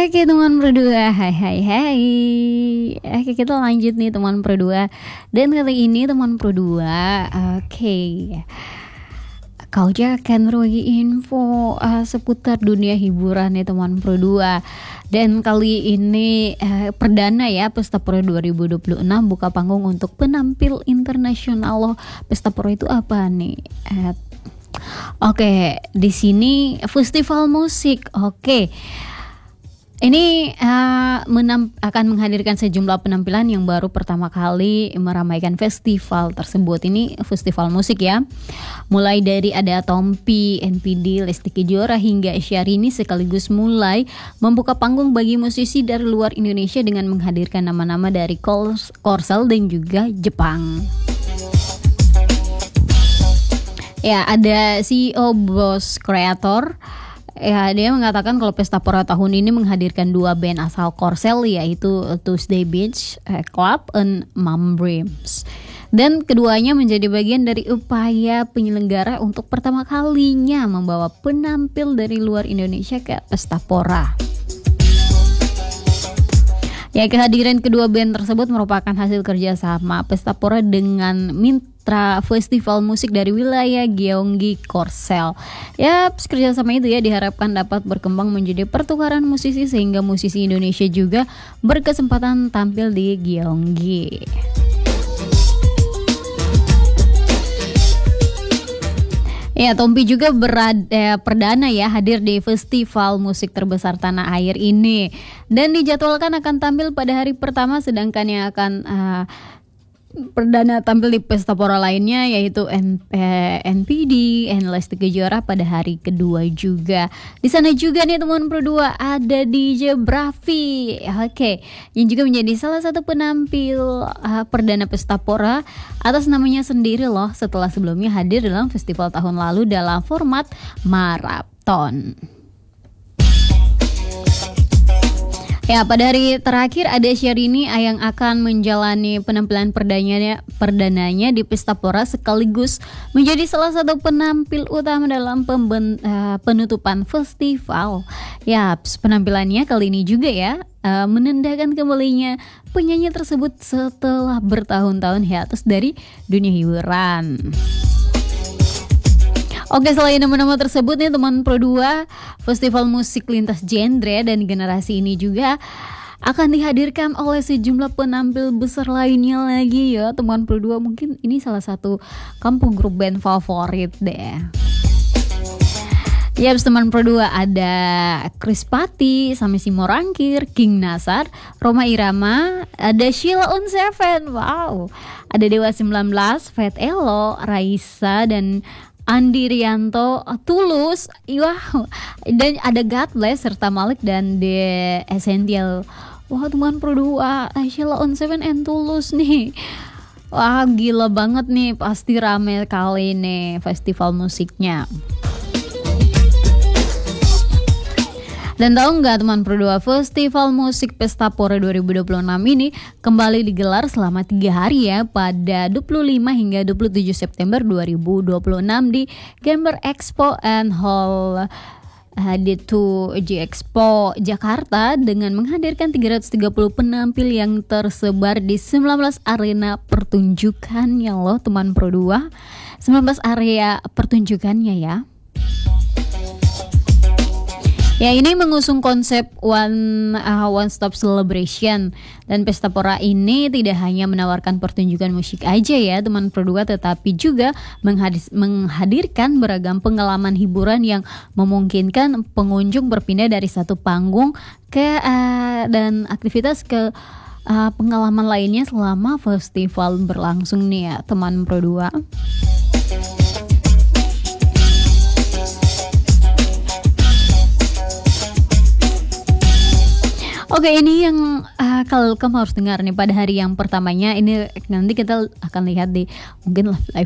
Oke teman berdua, hai hai hai. Oke kita lanjut nih teman berdua. Dan kali ini teman berdua, oke, kau akan berbagi info seputar dunia hiburan nih teman berdua. Dan kali ini perdana ya Pesta Pora 2026 buka panggung untuk penampil internasional loh. Pesta Pora itu apa nih? Oke, di sini festival musik. Oke. Ini akan menghadirkan sejumlah penampilan yang baru pertama kali meramaikan festival tersebut. Ini festival musik ya. Mulai dari ada Tompi, NPD, Lesti Kejora hingga Syahrini sekaligus mulai membuka panggung bagi musisi dari luar Indonesia dengan menghadirkan nama-nama dari Korsel dan juga Jepang. Ya, ada CEO Boss Creator. Ya, dia mengatakan kalau Pesta Pora tahun ini menghadirkan dua band asal Korsel, yaitu Tuesday Beach Club and Mom Dreams. Dan keduanya menjadi bagian dari upaya penyelenggara untuk pertama kalinya membawa penampil dari luar Indonesia ke Pesta Pora. Ya, kehadiran kedua band tersebut merupakan hasil kerjasama Pesta Pora dengan mitra festival musik dari wilayah Gyeonggi Korsel. Ya, kerjasama itu ya diharapkan dapat berkembang menjadi pertukaran musisi sehingga musisi Indonesia juga berkesempatan tampil di Gyeonggi. Ya, Tompi juga perdana ya hadir di festival musik terbesar tanah air ini dan dijadwalkan akan tampil pada hari pertama, sedangkan yang akan perdana tampil di Pesta Pora lainnya yaitu NPD and Lesti Kejora pada hari kedua juga. Di sana juga nih teman berdua ada DJ Bravi, oke, yang juga menjadi salah satu penampil perdana Pesta Pora atas namanya sendiri loh, setelah sebelumnya hadir dalam festival tahun lalu dalam format maraton. Ya, pada hari terakhir ada Syahrini yang akan menjalani penampilan perdananya di Pesta Pora sekaligus menjadi salah satu penampil utama dalam penutupan festival. Ya, penampilannya kali ini juga ya menandakan kembalinya penyanyi tersebut setelah bertahun-tahun hiatus dari dunia hiburan. Oke, selain nama-nama tersebut nih teman Pro 2, festival musik lintas genre dan generasi ini juga akan dihadirkan oleh sejumlah penampil besar lainnya lagi ya teman Pro 2. Mungkin ini salah satu kampung grup band favorit deh. Ya, teman Pro 2 ada Chris Patti, Sami Simorangkir, King Nasar, Rhoma Irama, ada Sheila on 7, wow, ada Dewa 19, Fat Elo, Raisa dan Andi Rianto, Tulus, wow, dan ada God Bless serta Malik dan The Essential. Wah, teman Pro 2, Sheila on 7 and Tulus nih. Wah, gila banget nih, pasti rame kali nih festival musiknya. Dan tahu nggak teman Pro 2, Festival Musik Pesta Pora 2026 ini kembali digelar selama 3 hari ya pada 25 hingga 27 September 2026 di Gamer Expo and Hall D2G Expo Jakarta dengan menghadirkan 330 penampil yang tersebar di 19 arena pertunjukannya loh teman Pro 2. 19 area pertunjukannya ya. Ya, ini mengusung konsep one stop celebration, dan Pesta Pora ini tidak hanya menawarkan pertunjukan musik aja ya teman Pro 2, tetapi juga menghadirkan beragam pengalaman hiburan yang memungkinkan pengunjung berpindah dari satu panggung ke dan aktivitas ke pengalaman lainnya selama festival berlangsung nih ya teman Pro 2. Oke, ini yang kalau kamu harus dengar nih pada hari yang pertamanya ini, nanti kita akan lihat di mungkin live